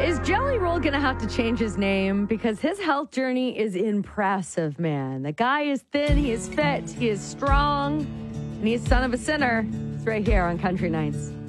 Is Jelly Roll going to have to change his name? Because his health journey is impressive, man. The guy is thin, he is fit, he is strong, and he's son of a sinner. It's right here on Country Nights.